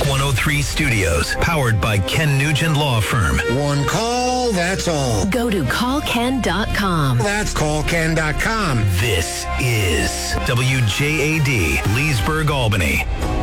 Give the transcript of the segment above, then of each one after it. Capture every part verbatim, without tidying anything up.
one oh three Studios, powered by Ken Nugent Law Firm. One call, that's all. Go to call ken dot com. That's call ken dot com. This is W J A D, Leesburg, Albany.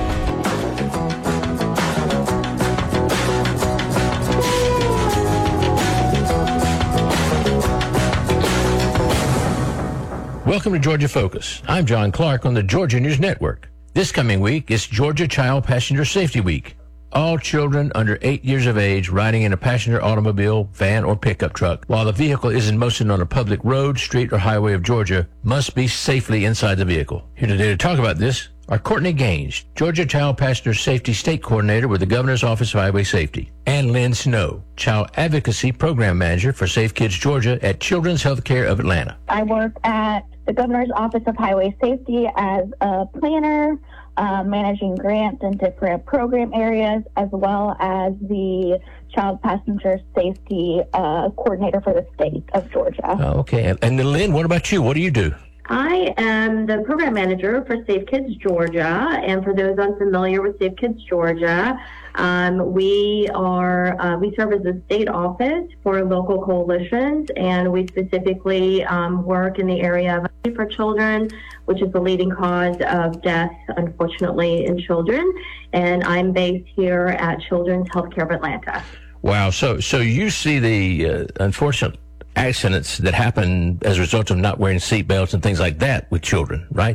Welcome to Georgia Focus. I'm John Clark on the Georgia News Network. This coming week is Georgia Child Passenger Safety Week. All children under eight years of age riding in a passenger automobile, van, or pickup truck while the vehicle is in motion on a public road, street, or highway of Georgia must be safely inside the vehicle. Here today to talk about this are Courtney Gaines, Georgia Child Passenger Safety State Coordinator with the Governor's Office of Highway Safety, and Lynn Snow, Child Advocacy Program Manager for Safe Kids Georgia at Children's Healthcare of Atlanta. I work at the Governor's Office of Highway Safety as a planner, uh, managing grants in different program areas, as well as the Child Passenger Safety uh, Coordinator for the state of Georgia. Oh, okay. And, and Lynn, what about you? What do you do? I am the program manager for Safe Kids Georgia, and for those unfamiliar with Safe Kids Georgia, um, we are uh, we serve as a state office for local coalitions, and we specifically um, work in the area of for children, which is the leading cause of death, unfortunately, in children. And I'm based here at Children's Healthcare of Atlanta. Wow. So, so you see the uh, unfortunate accidents that happen as a result of not wearing seatbelts and things like that with children, right?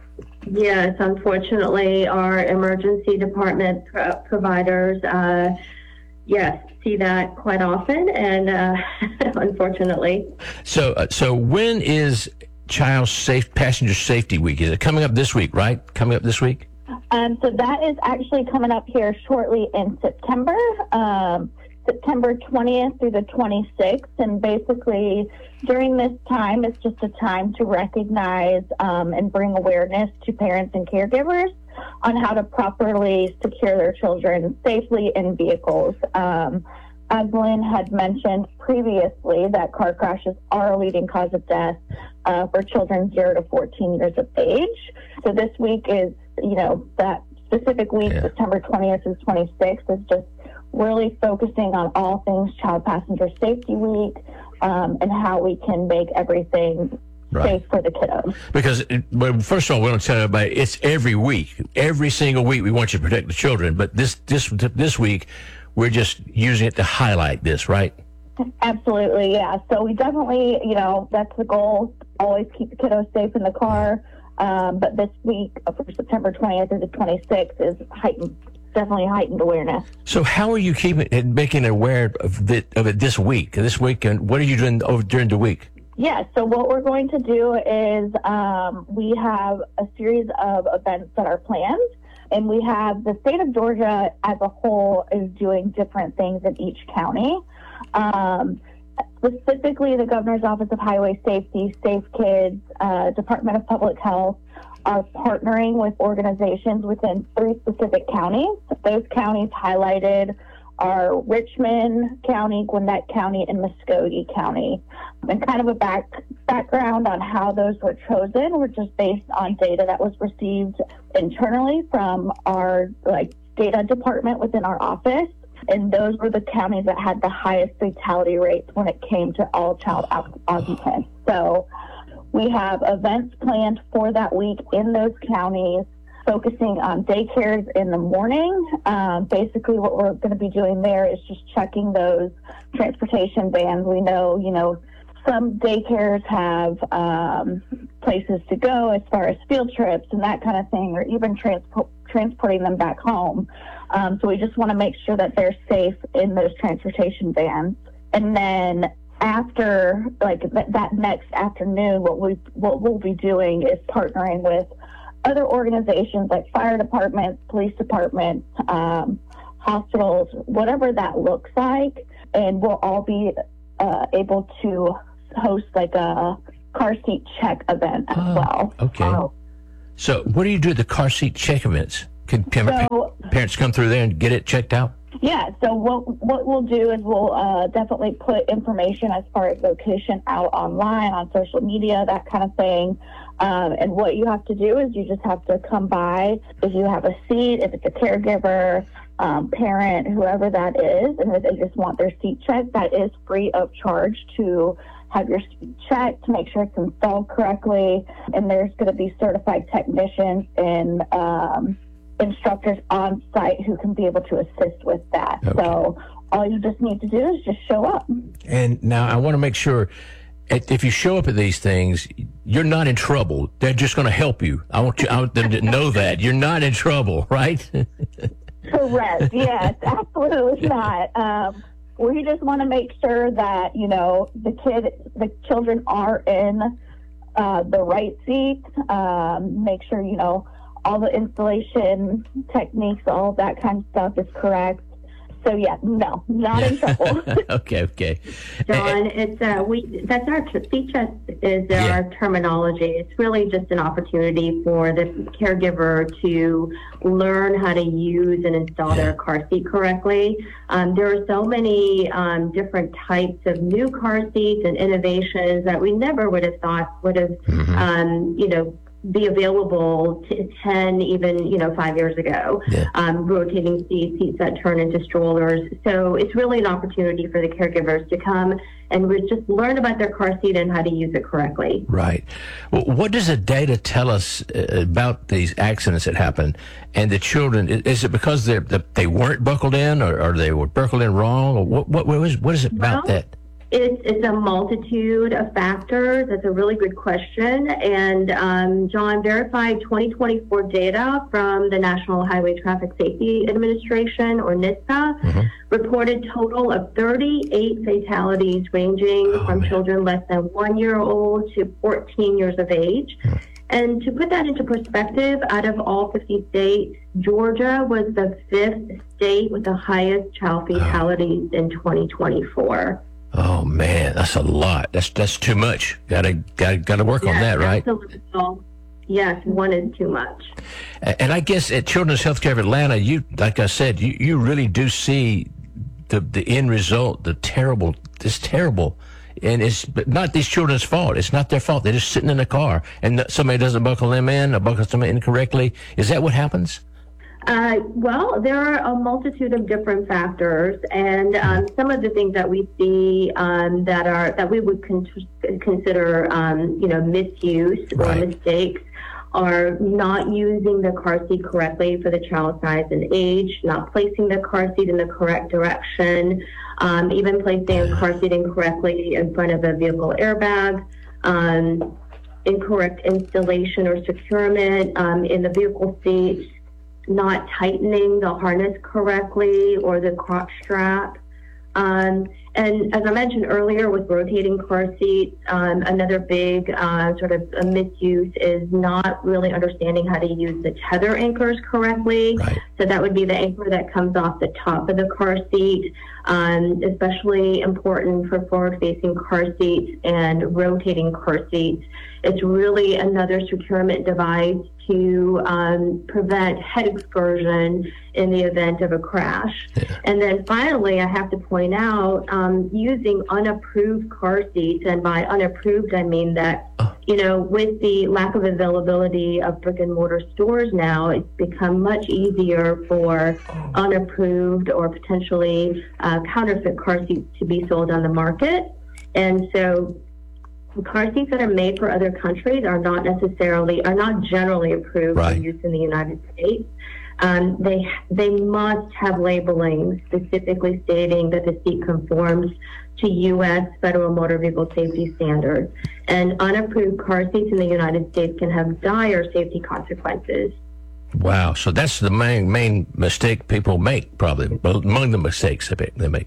Yes, unfortunately, our emergency department pro- providers, uh, yes, see that quite often, and uh, unfortunately. So, uh, so when is Child Safe Passenger Safety Week? Is it coming up this week, right? Coming up this week? Um, so that is actually coming up here shortly in September. Um, September twentieth through the twenty-sixth, and basically during this time, it's just a time to recognize um, and bring awareness to parents and caregivers on how to properly secure their children safely in vehicles. Um, as Lynn had mentioned previously, that car crashes are a leading cause of death uh, for children zero to fourteen years of age. So this week is, you know, that specific week, yeah. September twentieth through twenty-sixth, is just really focusing on all things Child Passenger Safety Week um, and how we can make everything right. safe for the kiddos. Because, it, well, first of all, we don't tell everybody, it's every week. Every single week we want you to protect the children. But this this this week, we're just using it to highlight this, right? Absolutely, yeah. So we definitely, you know, that's the goal, always keep the kiddos safe in the car. Um, but this week, for September twentieth through the twenty-sixth, is heightened. Definitely heightened awareness. So how are you keeping it, making it aware of it, of it this week? This week, and what are you doing over during the week? Yeah, so what we're going to do is um, we have a series of events that are planned, and we have the state of Georgia as a whole is doing different things in each county. Um, specifically, the Governor's Office of Highway Safety, Safe Kids, uh, Department of Public Health, are partnering with organizations within three specific counties. Those counties highlighted are Richmond County, Gwinnett County, and Muskogee County. And kind of a back background on how those were chosen were just based on data that was received internally from our like data department within our office. And those were the counties that had the highest fatality rates when it came to all child occupants. So we have events planned for that week in those counties, focusing on daycares in the morning. Um, basically, what we're going to be doing there is just checking those transportation vans. We know, you know, some daycares have um, places to go as far as field trips and that kind of thing, or even transport, transporting them back home. Um, so we just want to make sure that they're safe in those transportation vans. And then after, like th- that next afternoon, what we what we'll be doing is partnering with other organizations like fire departments, police departments, um, hospitals, whatever that looks like, and we'll all be uh, able to host like a car seat check event as oh, well. Okay. Uh, so, what do you do at the car seat check events? Can, can so, parents come through there and get it checked out? Yeah, so what what we'll do is we'll uh, definitely put information as far as location out online, on social media, that kind of thing. Um, and what you have to do is you just have to come by. If you have a seat, if it's a caregiver, um, parent, whoever that is, and if they just want their seat checked, that is free of charge to have your seat checked to make sure it's installed correctly. And there's going to be certified technicians and um, instructors on site who can be able to assist with that. Okay. So all you just need to do is just show up. And now I want to make sure, if you show up at these things, you're not in trouble. They're just going to help you. I want you I want them to know that. You're not in trouble, right? Correct. Yes, absolutely not. Um, we just want to make sure that, you know, the kid, the children are in uh, the right seat. Um, make sure, you know, all the installation techniques, all of that kind of stuff is correct. So yeah, no, not in trouble. okay, okay. John, it's uh, we. That's our seat check is Yeah. our terminology. It's really just an opportunity for the caregiver to learn how to use and install their car seat correctly. Um, there are so many um, different types of new car seats and innovations that we never would have thought would have, Mhm. um, you know, be available to ten, even, you know, five years ago. Yeah. Um, rotating seats, seats that turn into strollers. So it's really an opportunity for the caregivers to come and we just learn about their car seat and how to use it correctly. Right. Well, what does the data tell us uh, about these accidents that happen and the children? I- Is it because they they weren't buckled in, or, or they were buckled in wrong, or what? What, what, is, what is it about Well, that? It's, it's a multitude of factors. That's a really good question. And um, John, verified twenty twenty-four data from the National Highway Traffic Safety Administration, or NHTSA, Mm-hmm. reported total of thirty-eight fatalities ranging Oh, from man. children less than one year old to fourteen years of age. Hmm. And to put that into perspective, out of all fifty states, Georgia was the fifth state with the highest child fatalities in twenty twenty-four. Oh man, that's a lot. That's that's too much. Gotta gotta gotta work on Yes, that, right? absolutely. Yes, one is too much. A- And I guess at Children's Healthcare of Atlanta, you, like I said, you, you really do see the the end result, the terrible, it's terrible. And it's not these children's fault. It's not their fault. They're just sitting in a car and somebody doesn't buckle them in or buckle them in incorrectly. Is that what happens? Uh, well, there are a multitude of different factors, and um, some of the things that we see um, that are that we would con- consider, um, you know, misuse or Right. mistakes are not using the car seat correctly for the child size and age, not placing the car seat in the correct direction, um, even placing a car seat incorrectly in front of a vehicle airbag. Um, incorrect installation or securement um, in the vehicle seat, not tightening the harness correctly or the crotch strap. Um, and as I mentioned earlier with rotating car seats, um, another big uh, sort of a misuse is not really understanding how to use the tether anchors correctly. Right. So that would be the anchor that comes off the top of the car seat, um, especially important for forward-facing car seats and rotating car seats. It's really another securement device to um, prevent head excursion in the event of a crash. Yeah. And then finally, I have to point out, um, using unapproved car seats, and by unapproved, I mean that, Oh. you know, with the lack of availability of brick and mortar stores now, it's become much easier for unapproved or potentially uh, counterfeit car seats to be sold on the market. And so car seats that are made for other countries are not necessarily, are not generally approved Right. for use in the United States. Um, they they must have labeling specifically stating that the seat conforms to U S Federal Motor Vehicle Safety Standards. And unapproved car seats in the United States can have dire safety consequences. Wow. So that's the main main mistake people make, probably among the mistakes they make- they make.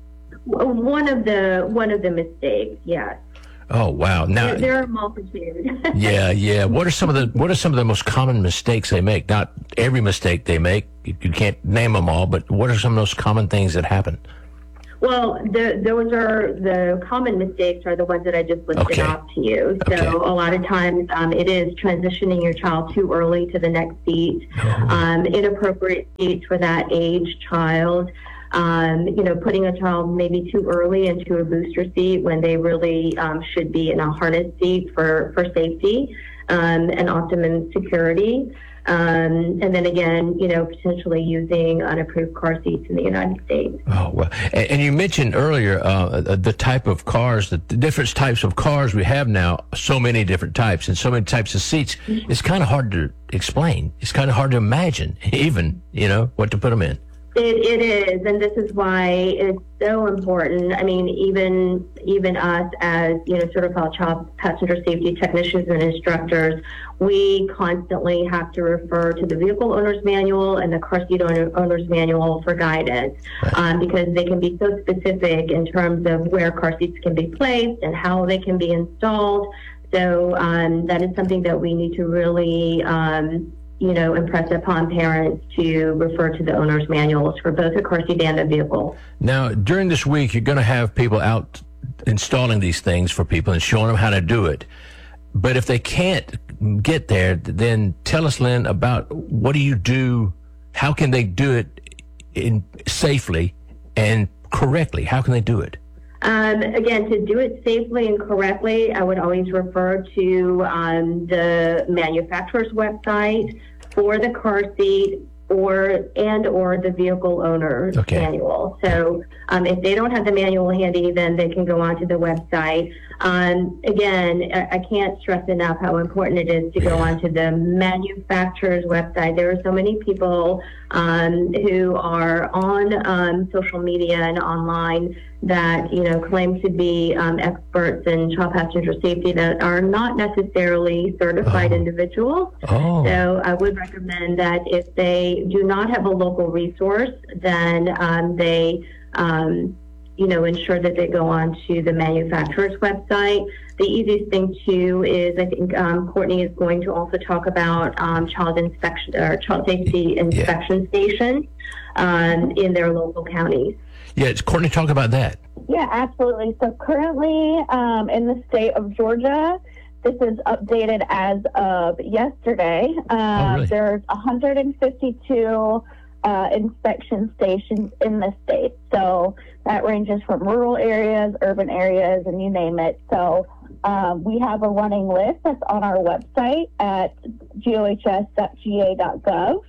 One of the one of the mistakes, yes. Oh wow. Now, There, there are a multitude. yeah, yeah. What are some of the What are some of the most common mistakes they make? Not every mistake they make. You, you can't name them all, but what are some of those common things that happen? Well, the, those are the common mistakes are the ones that I just listed Okay. off to you. So Okay. a lot of times um, it is transitioning your child too early to the next seat, um, inappropriate seats for that age child. Um, you know, putting a child maybe too early into a booster seat when they really um, should be in a harness seat for, for safety um, and optimum security. Um, and then again, you know, potentially using unapproved car seats in the United States. Oh, well, and, and you mentioned earlier uh, the type of cars, the, the different types of cars we have now, so many different types and so many types of seats. It's kind of hard to explain. It's kind of hard to imagine even, you know, what to put them in. It, it is, and this is why it's so important. I mean, even even us as, you know, certified child passenger safety technicians and instructors, we constantly have to refer to the vehicle owner's manual and the car seat owner, owner's manual for guidance, right. um, because they can be so specific in terms of where car seats can be placed and how they can be installed. So um, that is something that we need to really um, you know, impress upon parents to refer to the owner's manuals for both a car seat and a vehicle. Now, during this week, you're going to have people out installing these things for people and showing them how to do it. But if they can't get there, then tell us, Lynn, about what do you do? How can they do it in safely and correctly? How can they do it? Um, again, to do it safely and correctly, I would always refer to um, the manufacturer's website for the car seat or and or the vehicle owner's okay. manual. So um, if they don't have the manual handy, then they can go onto the website. Um, again, I, I can't stress enough how important it is to go onto the manufacturer's website. There are so many people um, who are on um, social media and online that, you know, claim to be um, experts in child passenger safety that are not necessarily certified oh. individuals. Oh. So I would recommend that if they do not have a local resource, then um, they, um, you know, ensure that they go on to the manufacturer's website. The easiest thing too is, I think um, Courtney is going to also talk about um, child inspection or child safety inspection yeah. stations um, in their local counties. Yeah, it's Courtney, talk about that. Yeah, absolutely. So currently um, in the state of Georgia, this is updated as of yesterday. Uh, oh, really? There's one hundred fifty-two uh, inspection stations in the state. So that ranges from rural areas, urban areas, and you name it. So um, we have a running list that's on our website at G O H S dot G A dot gov.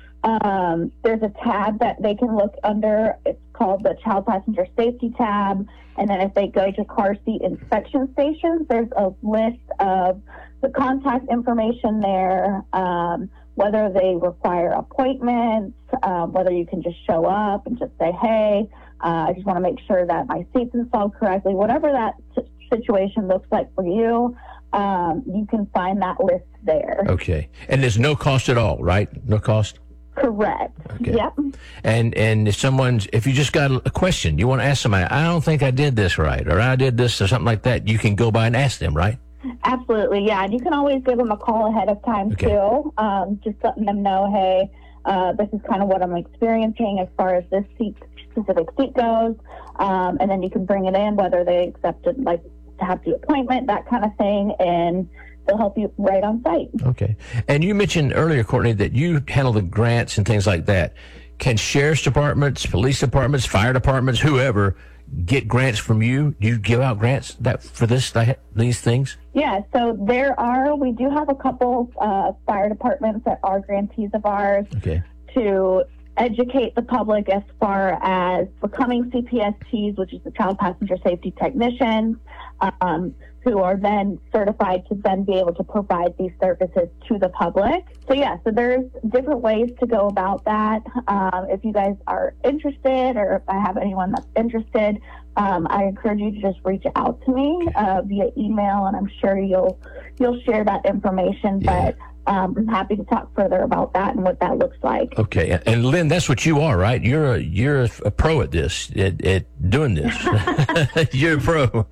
Um, there's a tab that they can look under. It's called the Child Passenger Safety tab. And then if they go to car seat inspection stations, there's a list of the contact information there, um, whether they require appointments, um, whether you can just show up and just say, hey, uh, I just want to make sure that my seat's installed correctly. Whatever that t- situation looks like for you, um, you can find that list there. Okay. And there's no cost at all, right? No cost? Correct. Okay. Yep. And and if someone's, if you just got a question, you want to ask somebody, I don't think I did this right, or I did this or something like that, you can go by and ask them, right? Absolutely, yeah. And you can always give them a call ahead of time, okay. too, um, just letting them know, hey, uh, this is kind of what I'm experiencing as far as this seat, specific seat goes. Um, and then you can bring it in, whether they accepted, like, to have the appointment, that kind of thing, and they'll help you right on site. Okay. And you mentioned earlier, Courtney, that you handle the grants and things like that. Can sheriff's departments, police departments, fire departments, whoever, get grants from you? Do you give out grants that for this, these things? Yeah, so there are, we do have a couple uh, fire departments that are grantees of ours okay. to educate the public as far as becoming C P S Ts, which is the Child Passenger Safety Technicians, um, who are then certified to then be able to provide these services to the public. So yeah, so there's different ways to go about that. Um, if you guys are interested, or if I have anyone that's interested, um, I encourage you to just reach out to me uh, via email, and I'm sure you'll you'll share that information. Yeah. But Um, I'm happy to talk further about that and what that looks like. Okay, and Lynn, that's what you are, right? You're a you're a pro at this, at, at doing this. You're a pro,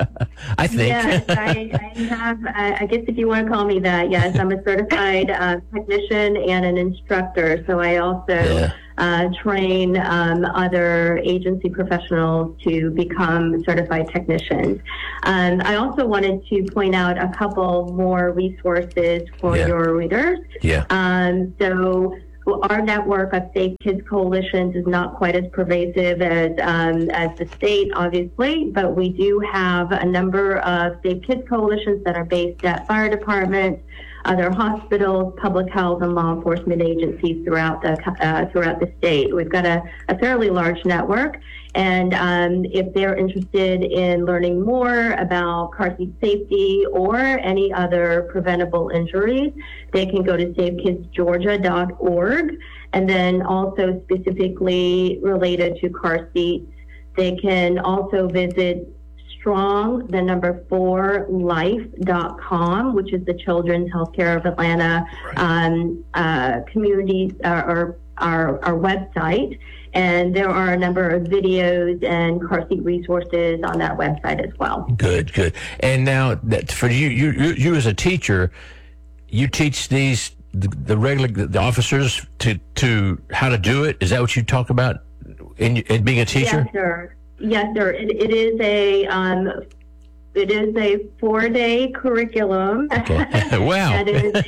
I think. Yes, I, I have. I guess if you want to call me that, yes, I'm a certified uh, technician and an instructor. So I also Yeah. uh, train um, other agency professionals to become certified technicians. Um, I also wanted to point out a couple more resources for Yeah. your readers. Yeah. Um, so our network of Safe Kids Coalitions is not quite as pervasive as um, as the state, obviously, but we do have a number of Safe Kids Coalitions that are based at fire departments, other hospitals, public health, and law enforcement agencies throughout the uh, throughout the state. We've got a, a fairly large network, and um, if they're interested in learning more about car seat safety or any other preventable injuries, they can go to safe kids georgia dot org, and then also specifically related to car seats, they can also visit strong, the number four, life dot com, which is the Children's Healthcare of Atlanta um, uh, community, uh, or our, our website. And there are a number of videos and car seat resources on that website as well. Good, good. And now, that for you, you, you, you as a teacher, you teach these the, the regular the officers to to how to do it. Is that what you talk about in, in being a teacher? Yes, sir. Yes, sir. It, it is a um, it is a four day curriculum. Okay. Wow. that is,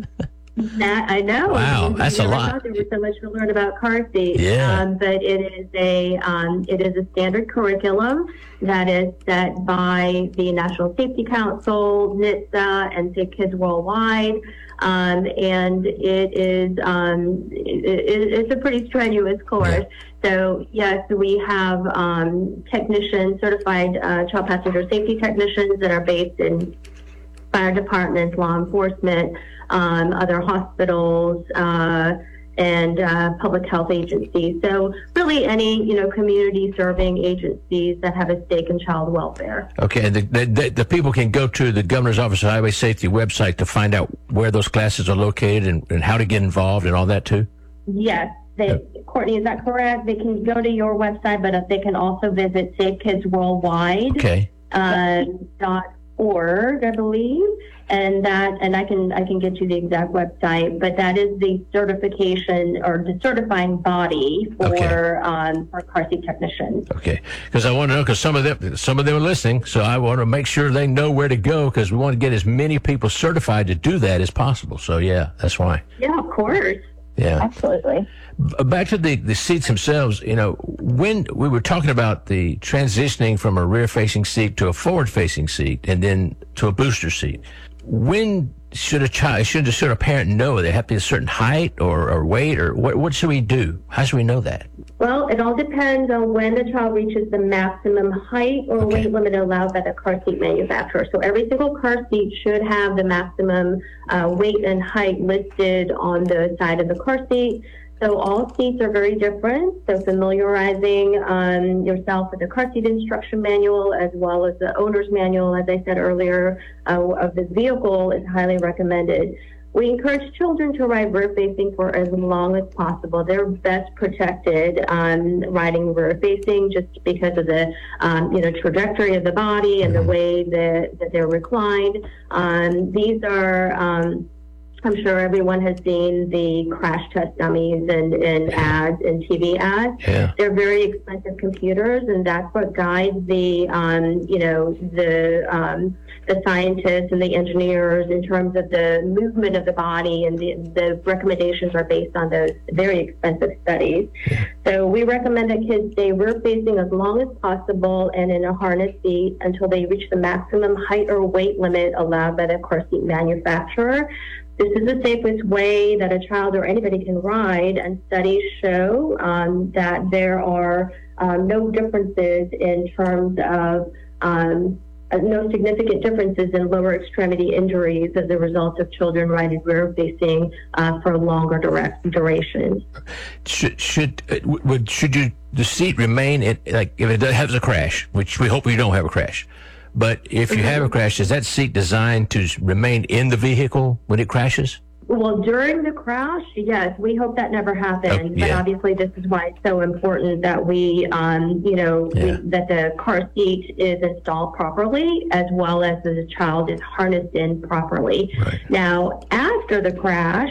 that I know. Wow, I that's a never lot. thought there was so much to learn about car seats. Yeah. Um, but it is a um, it is a standard curriculum that is set by the National Safety Council, N H T S A, and Safe Kids Worldwide. Um, and it is um, it, it's a pretty strenuous course. Yeah. So yes, we have um, technicians, certified uh, child passenger safety technicians that are based in fire departments, law enforcement, um, other hospitals, uh, and uh, public health agencies. So really any, you know, community serving agencies that have a stake in child welfare. Okay, and the, the, the people can go to the Governor's Office of Highway Safety website to find out where those classes are located and, and how to get involved and all that too? Yes. They, yep. Courtney, is that correct? They can go to your website, but they can also visit Safe Kids Worldwide. Okay. Uh, dot org, I believe, and that, and I can I can get you the exact website, but that is the certification or the certifying body for okay. um, for car seat technicians. Okay, because I want to know, because some of them some of them are listening, so I want to make sure they know where to go, because we want to get as many people certified to do that as possible. So yeah, that's why. Yeah, of course. Yeah, absolutely. Back to the, the seats themselves, you know, when we were talking about the transitioning from a rear-facing seat to a forward-facing seat and then to a booster seat, when should a child, should, should a parent know? They have to be a certain height or, or weight, or what, what should we do? How should we know that? Well, it all depends on when the child reaches the maximum height or okay. weight limit allowed by the car seat manufacturer. So every single car seat should have the maximum uh, weight and height listed on the side of the car seat. So all seats are very different. So familiarizing um, yourself with the car seat instruction manual as well as the owner's manual, as I said earlier, uh, of this vehicle is highly recommended. We encourage children to ride rear-facing for as long as possible. They're best protected um, riding rear-facing just because of the um, you know trajectory of the body and the way that, that they're reclined. Um, these are um, I'm sure everyone has seen the crash test dummies and, and ads and T V ads. Yeah. They're very expensive computers, and that's what guides the, um, you know, the um, the scientists and the engineers in terms of the movement of the body, and the, the recommendations are based on those very expensive studies. Yeah. So we recommend that kids stay rear-facing as long as possible and in a harness seat until they reach the maximum height or weight limit allowed by the car seat manufacturer. This is the safest way that a child or anybody can ride, and studies show um, that there are um, no differences in terms of um, uh, no significant differences in lower extremity injuries as a result of children riding rear-facing uh, for longer direct durations. Should should uh, would should you the seat remain in, like if it has a crash, which we hope you don't have a crash? But if you have a crash, is that seat designed to remain in the vehicle when it crashes? Well, during the crash, yes, we hope that never happens. Oh, yeah. But obviously, this is why it's so important that we, um, you know, Yeah. we, that the car seat is installed properly, as well as the child is harnessed in properly. Right. Now, after the crash,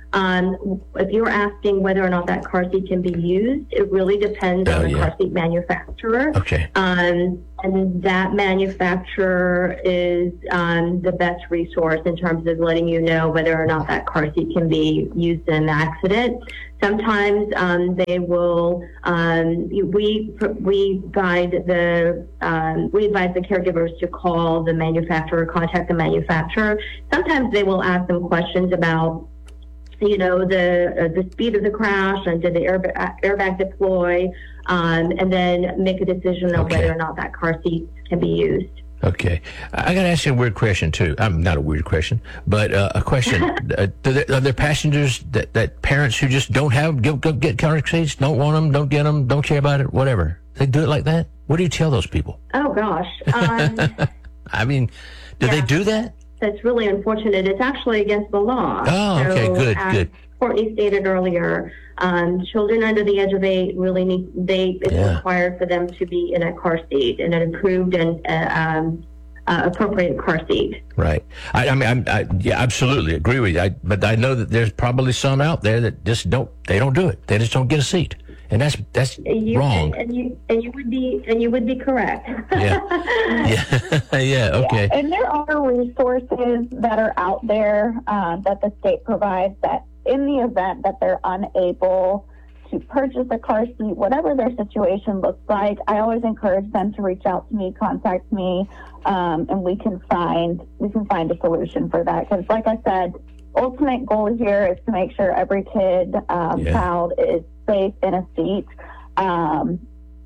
Um, if you're asking whether or not that car seat can be used, it really depends Oh, on the yeah. car seat manufacturer. Okay. Um, and that manufacturer is um, the best resource in terms of letting you know whether or not that car seat can be used in an accident. Sometimes um, they will. Um, we we guide the um, we advise the caregivers to call the manufacturer, contact the manufacturer. Sometimes they will ask them questions about, you know, the uh, the speed of the crash and did the airbag, airbag deploy, um, and then make a decision on Okay. whether or not that car seat can be used. Okay. I got to ask you a weird question, too. I'm not a weird question, but uh, a question. uh, do there, are there passengers that, that parents who just don't have, go, go get car seats, don't want them, don't get them, don't care about it, whatever? They do it like that? What do you tell those people? Oh gosh, um, I mean, do they Yeah. do that? that's really unfortunate. It's actually against the law. Oh, okay, So, good, as good. Courtney stated earlier, um, children under the age of eight really need, they, it's Yeah. required for them to be in a car seat, in an approved and uh, um, uh, appropriate car seat. Right. I, I mean, I'm, I, yeah, absolutely agree with you. I, but I know that there's probably some out there that just don't, they don't do it. They just don't get a seat. And that's, that's You, wrong. And you, and you would be, and you would be correct. Yeah. Yeah. Yeah. Okay. Yeah, and there are resources that are out there uh, that the state provides that in the event that they're unable to purchase a car seat, whatever their situation looks like, I always encourage them to reach out to me, contact me, um, and we can find we can find a solution for that. Because, like I said, ultimate goal here is to make sure every kid, um, Yeah. child is safe in a seat. Um,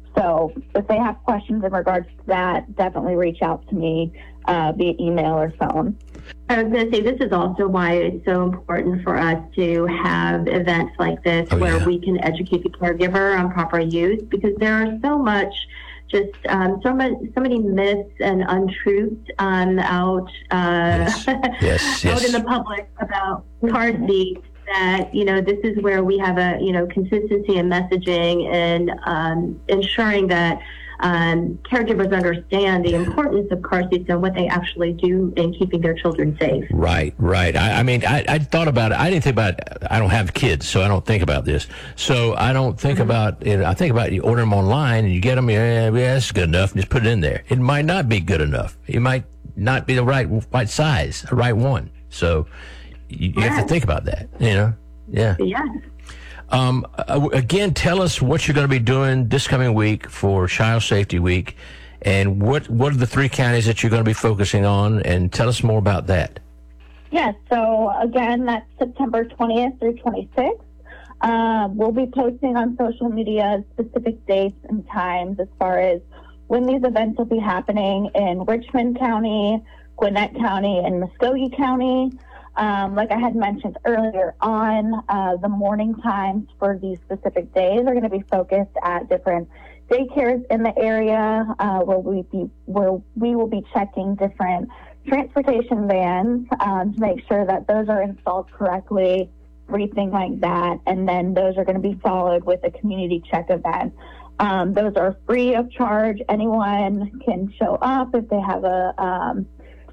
so if they have questions in regards to that, definitely reach out to me uh, via email or phone. I was going to say, this is also why it's so important for us to have events like this Oh, where yeah. we can educate the caregiver on proper use, because there are so much, just um, so, much, so many myths and untruths um, out, uh, Yes. Yes. out Yes. in the public about car seats. That, you know, this is where we have a, you know, consistency in messaging and um, ensuring that um, caregivers understand the importance of car seats and what they actually do in keeping their children safe. Right, right. I, I mean, I, I thought about it. I didn't think about I don't have kids, so I don't think about this. So I don't think Mm-hmm. about it. I think about you order them online and you get them, yeah, yeah, that's good enough, and just put it in there. It might not be good enough. It might not be the right, right size, the right one. So you, you have to Yes. think about that, you know? Yeah. Yes. Um, uh, again, tell us what you're going to be doing this coming week for Child Safety Week, and what what are the three counties that you're going to be focusing on, and tell us more about that. Yes, so again, that's September twentieth through twenty-sixth. Uh, we'll be posting on social media specific dates and times as far as when these events will be happening in Richmond County, Gwinnett County, and Muskogee County. Um, like I had mentioned earlier on, uh, the morning times for these specific days are going to be focused at different daycares in the area, uh, where we be where we will be checking different transportation vans um, to make sure that those are installed correctly, everything like that, and then those are going to be followed with a community check event. Um, those are free of charge. Anyone can show up if they have a um,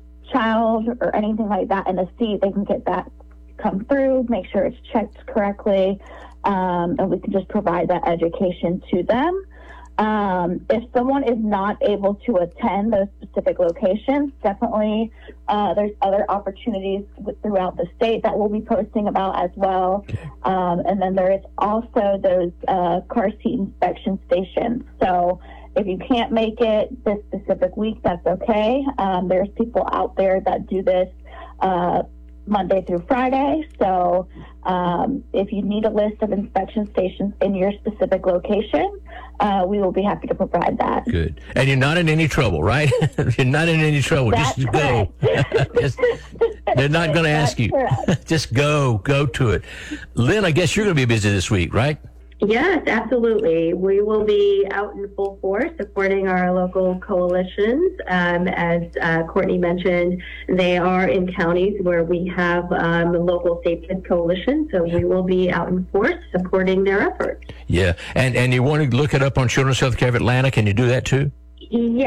child or anything like that in a seat. They can get that come through, make sure it's checked correctly, um, and we can just provide that education to them. Um, if someone is not able to attend those specific locations, definitely uh, there's other opportunities with, throughout the state that we'll be posting about as well. Um, and then there is also those uh, car seat inspection stations. So if you can't make it this specific week, that's okay. Um, there's people out there that do this uh, Monday through Friday. So um, if you need a list of inspection stations in your specific location, uh, we will be happy to provide that. Good. And you're not in any trouble, right? You're not in any trouble. That's Just go. Just, they're not going to ask That's you. correct. Just go. Go to it. Lynn, I guess you're going to be busy this week, right? Yes, absolutely. We will be out in full force supporting our local coalitions. Um, as uh, Courtney mentioned, they are in counties where we have um, local Safe Kids Coalition, so we will be out in force supporting their efforts. Yeah. And and you want to look it up on Children's Health Care of Atlanta? Can you do that too? Yes,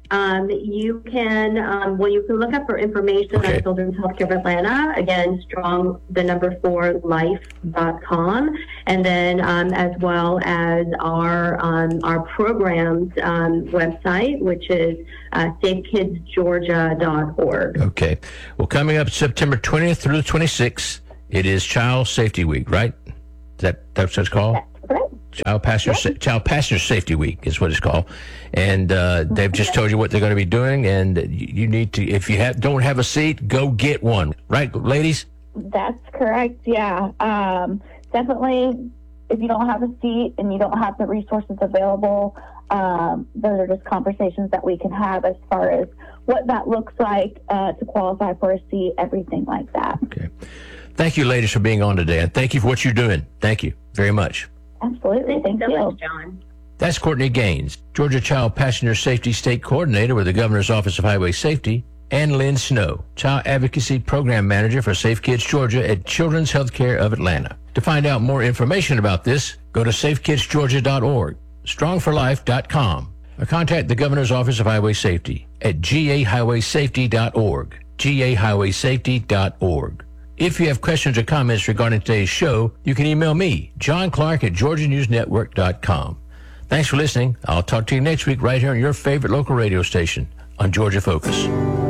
Um, you can, um, well, you can look up for information Okay. on Children's Healthcare of Atlanta. Again, strong, the number four, life dot com. And then, um, as well as our, um, our programs, um, website, which is, uh, safe kids georgia dot org. Okay. Well, coming up September twentieth through the twenty-sixth, it is Child Safety Week, right? Is that that's what it's called? That's correct. Child Passenger Sa- Child Passenger Safety Week is what it's called, and uh, they've just told you what they're going to be doing, and you, you need to. If you have, don't have a seat, go get one. Right, ladies? That's correct. Yeah. Um, definitely, if you don't have a seat and you don't have the resources available, um, those are just conversations that we can have as far as what that looks like uh, to qualify for a seat, everything like that. Okay. Thank you, ladies, for being on today, and thank you for what you're doing. Thank you very much. Absolutely. Thank so you. much, John. That's Courtney Gaines, Georgia Child Passenger Safety State Coordinator with the Governor's Office of Highway Safety, and Lynn Snow, Child Advocacy Program Manager for Safe Kids Georgia at Children's Healthcare of Atlanta. To find out more information about this, go to safe kids georgia dot org, strong for life dot com, or contact the Governor's Office of Highway Safety at g a highway safety dot org, g a highway safety dot org. If you have questions or comments regarding today's show, you can email me, John Clark at georgia news network dot com. Thanks for listening. I'll talk to you next week right here on your favorite local radio station on Georgia Focus.